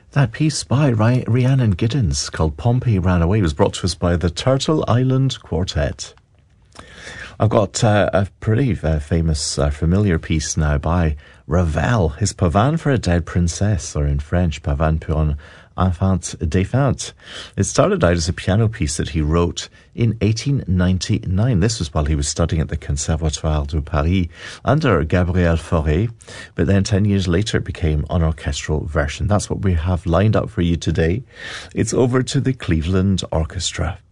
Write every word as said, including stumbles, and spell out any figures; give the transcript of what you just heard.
That piece by Ry- Rhiannon Giddens called Pompey Ran Away was brought to us by the Turtle Island Quartet. I've got uh, a pretty uh, famous, uh, familiar piece now by Ravel, his Pavane for a Dead Princess, or in French, Pavane pour un enfant défunt. It started out as a piano piece that he wrote in eighteen ninety-nine. This was while he was studying at the Conservatoire de Paris under Gabriel Fauré, but then ten years later it became an orchestral version. That's what we have lined up for you today. It's over to the Cleveland Orchestra.